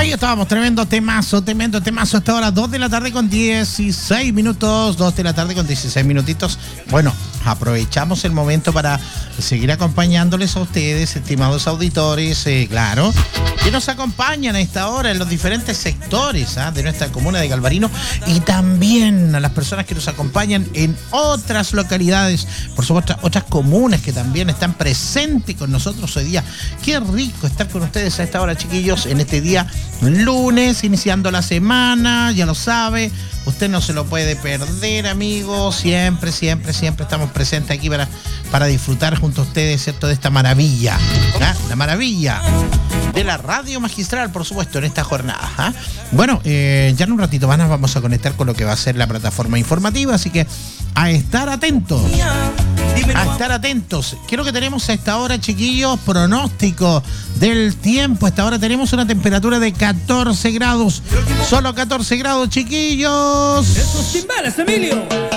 Ahí estábamos, tremendo temazo a esta hora, 2 de la tarde con 16 minutos, 2 de la tarde con 16 minutitos. Bueno, aprovechamos el momento para seguir acompañándoles a ustedes, estimados auditores, claro, que nos acompañan a esta hora en los diferentes sectores de nuestra comuna de Galvarino y también a las personas que nos acompañan en otras localidades, por supuesto, otras comunas que también están presentes con nosotros hoy día. Qué rico estar con ustedes a esta hora, chiquillos, en este día lunes, iniciando la semana, ya lo sabe, usted no se lo puede perder, amigos, siempre estamos presentes aquí para disfrutar junto a ustedes, ¿cierto?, de esta maravilla, la maravilla de la radio magistral, por supuesto, en esta jornada. Bueno, ya en un ratito más nos vamos a conectar con lo que va a ser la plataforma informativa, así que a estar atentos. A estar atentos. ¿Qué es lo que tenemos a esta hora, chiquillos? Pronóstico del tiempo. A esta hora tenemos una temperatura de 14 grados. Solo 14 grados, chiquillos. Esos timbales, Emilio.